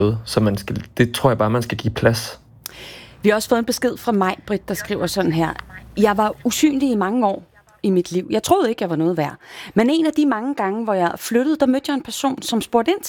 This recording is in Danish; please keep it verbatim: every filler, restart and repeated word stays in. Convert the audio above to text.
Så man skal, det tror jeg bare, man skal give plads. Vi har også fået en besked fra Maj-Britt, der skriver sådan her. Jeg var usynlig i mange år i mit liv. Jeg troede ikke, jeg var noget værd. Men en af de mange gange, hvor jeg flyttede, der mødte jeg en person, som spurgte ind